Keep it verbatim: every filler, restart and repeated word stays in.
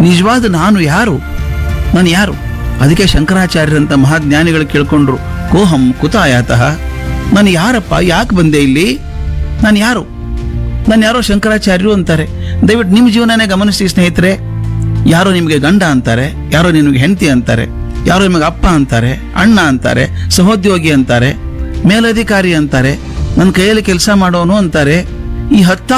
ನಿಜವಾದ ನಾನು ಯಾರು, ನಾನು ಯಾರು? ಅದಕ್ಕೆ ಶಂಕರಾಚಾರ್ಯರಂತ ಮಹಾಜ್ಞಾನಿಗಳು ಕೇಳ್ಕೊಂಡ್ರು, ಕೋಹಂ ಕುತಾಯಾತಃ, ನಾನು ಯಾರಪ್ಪ, ಯಾಕೆ ಬಂದೆ ಇಲ್ಲಿ, ನಾನು ಯಾರು, ನಾನು ಯಾರೋ ಶಂಕರಾಚಾರ್ಯರು ಅಂತಾರೆ. ದಯವಿಟ್ಟು ನಿಮ್ಮ ಜೀವನನೇ ಗಮನಿಸಿ ಸ್ನೇಹಿತರೆ. ಯಾರೋ ನಿಮಗೆ ಗಂಡ ಅಂತಾರೆ, ಯಾರೋ ನಿಮಗೆ ಹೆಂಡತಿ ಅಂತಾರೆ, ಯಾರೋ ನಿಮಗೆ ಅಪ್ಪ ಅಂತಾರೆ, ಅಣ್ಣ ಅಂತಾರೆ, ಸಹೋದ್ಯೋಗಿ ಅಂತಾರೆ, ಮೇಲಧಿಕಾರಿ ಅಂತಾರೆ, ನನ್ನ ಕೈಯಲ್ಲಿ ಕೆಲಸ ಮಾಡೋನು ಅಂತಾರೆ. ಈ ಹತ್ತಾರು